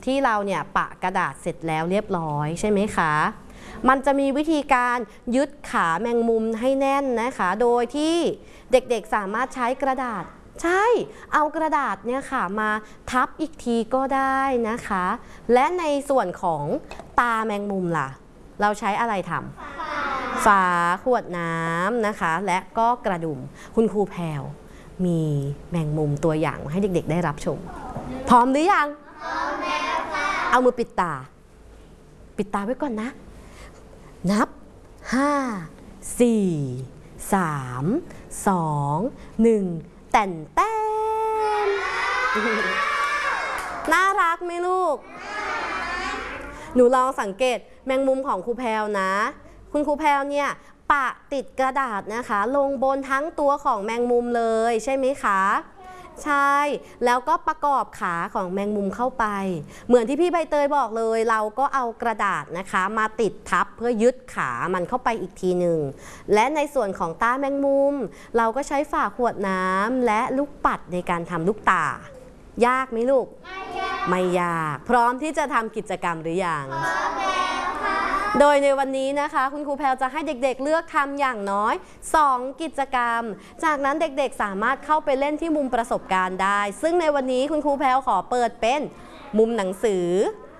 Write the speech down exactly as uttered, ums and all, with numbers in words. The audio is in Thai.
ที่เราเนี่ยปะกระดาษเสร็จแล้วเรียบร้อยใช่ไหมคะมันจะมีวิธีการยึดขาแมงมุมให้แน่นนะคะโดยที่เด็กๆสามารถใช้กระดาษใช่เอากระดาษเนี่ยค่ะมาทับอีกทีก็ได้นะคะและในส่วนของตาแมงมุมล่ะเราใช้อะไรทำฝาขวดน้ำนะคะและก็กระดุมคุณครูแพรวมีแมงมุมตัวอย่างให้เด็กๆได้รับชมพร้อมหรือยังพร้อมแล้วค่ะเอามือปิดตาปิดตาไว้ก่อนนะนับห้า สี่ สาม สอง หนึ่งแต่นแต้นน่ารักไหมลูกหนูลองสังเกตแมงมุมของครูแพรวนะคุณครูแพรวเนี่ยปะติดกระดาษนะคะลงบนทั้งตัวของแมงมุมเลยใช่ไหมคะใช่แล้วก็ประกอบขาของแมงมุมเข้าไปเหมือนที่พี่ใบเตยบอกเลยเราก็เอากระดาษนะคะมาติดทับเพื่อยึดขามันเข้าไปอีกทีหนึ่งและในส่วนของตาแมงมุมเราก็ใช้ฝาขวดน้ำและลูกปัดในการทำลูกตายากไหมลูกไม่ยากไม่ยากพร้อมที่จะทำกิจกรรมหรือยังพร้อมแล้วค่ะโดยในวันนี้นะคะคุณครูแพรวจะให้เด็กๆเลือกทำอย่างน้อยสองกิจกรรมจากนั้นเด็กๆสามารถเข้าไปเล่นที่มุมประสบการณ์ได้ซึ่งในวันนี้คุณครูแพรวขอเปิดเป็นมุมหนังสือ